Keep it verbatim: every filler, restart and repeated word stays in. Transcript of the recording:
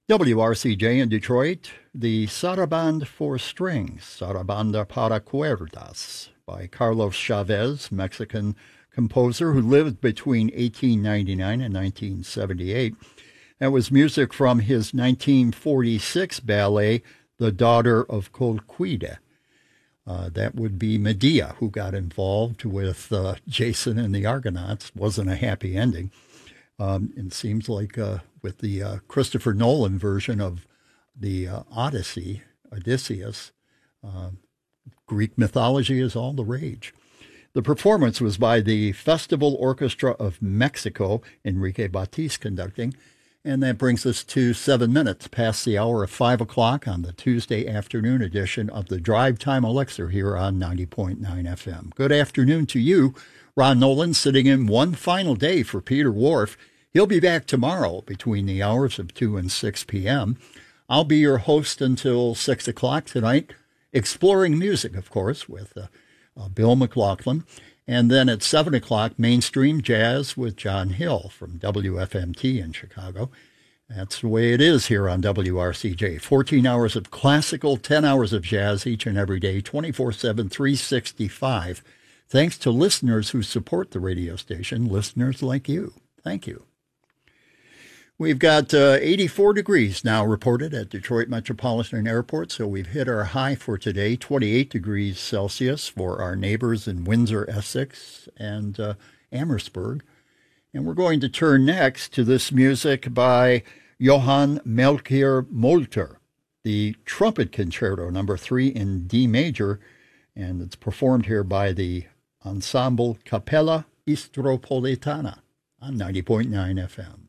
W R C J in Detroit, the Saraband for Strings, Sarabanda para Cuerdas, by Carlos Chavez, Mexican composer who lived between eighteen ninety-nine and nineteen seventy-eight. That was music from his nineteen forty-six ballet, The Daughter of Colquide. Uh, that would be Medea, who got involved with uh, Jason and the Argonauts. Wasn't a happy ending. Um, it seems like uh, with the uh, Christopher Nolan version of the uh, Odyssey, Odysseus, uh, Greek mythology is all the rage. The performance was by the Festival Orchestra of Mexico, Enrique Batiste conducting, and that brings us to seven minutes past the hour of five o'clock on the Tuesday afternoon edition of the Drive Time Elixir here on ninety point nine F M. Good afternoon to you. Ron Nolan sitting in one final day for Peter Wharf. He'll be back tomorrow between the hours of two and six p.m. I'll be your host until six o'clock tonight, exploring music, of course, with uh, uh, Bill McLaughlin. And then at seven o'clock, Mainstream Jazz with John Hill from W F M T in Chicago. That's the way it is here on W R C J. fourteen hours of classical, ten hours of jazz each and every day, twenty-four seven, three sixty-five. Thanks to listeners who support the radio station, listeners like you. Thank you. We've got uh, eighty-four degrees now reported at Detroit Metropolitan Airport, so we've hit our high for today, twenty-eight degrees Celsius for our neighbors in Windsor, Essex, and uh, Amherstburg. And we're going to turn next to this music by Johann Melchior Molter, the Trumpet Concerto number three in D major, and it's performed here by the Ensemble Capella Istropolitana on ninety point nine F M.